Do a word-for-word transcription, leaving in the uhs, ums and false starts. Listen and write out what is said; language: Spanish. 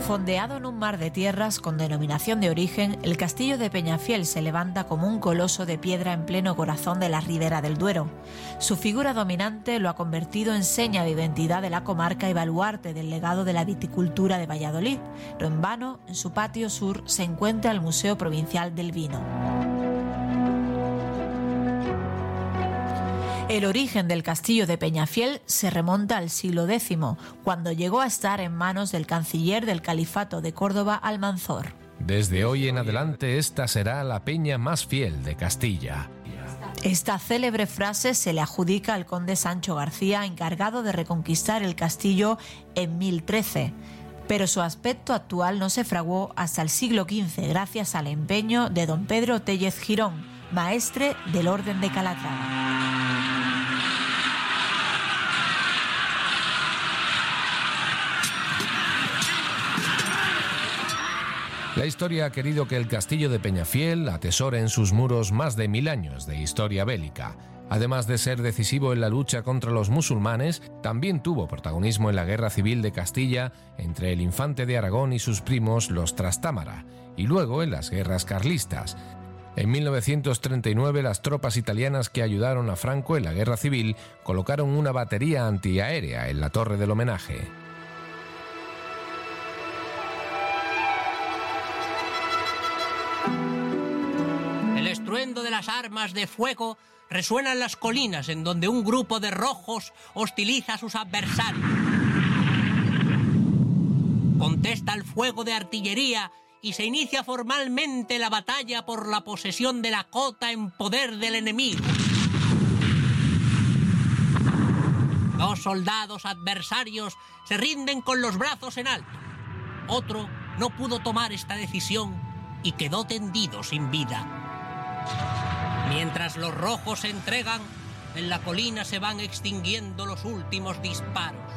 Fondeado en un mar de tierras con denominación de origen, el castillo de Peñafiel se levanta como un coloso de piedra en pleno corazón de la Ribera del Duero. Su figura dominante lo ha convertido en seña de identidad de la comarca y baluarte del legado de la viticultura de Valladolid. No en vano, en su patio sur se encuentra el Museo Provincial del Vino. El origen del castillo de Peñafiel se remonta al siglo décimo, cuando llegó a estar en manos del canciller del Califato de Córdoba, Almanzor. Desde hoy en adelante esta será la peña más fiel de Castilla. Esta célebre frase se le adjudica al conde Sancho García, encargado de reconquistar el castillo en mil trece. Pero su aspecto actual no se fraguó hasta el siglo quince, gracias al empeño de don Pedro Téllez Girón, maestre del Orden de Calatrava. La historia ha querido que el castillo de Peñafiel atesore en sus muros más de mil años de historia bélica. Además de ser decisivo en la lucha contra los musulmanes, también tuvo protagonismo en la Guerra Civil de Castilla entre el infante de Aragón y sus primos los Trastámara, y luego en las guerras carlistas. En mil novecientos treinta y nueve, las tropas italianas que ayudaron a Franco en la Guerra Civil colocaron una batería antiaérea en la torre del homenaje. El estruendo de las armas de fuego resuena en las colinas en donde un grupo de rojos hostiliza a sus adversarios. Contesta el fuego de artillería y se inicia formalmente la batalla por la posesión de la cota en poder del enemigo. Dos soldados adversarios se rinden con los brazos en alto. Otro no pudo tomar esta decisión y quedó tendido sin vida. Mientras los rojos se entregan, en la colina se van extinguiendo los últimos disparos.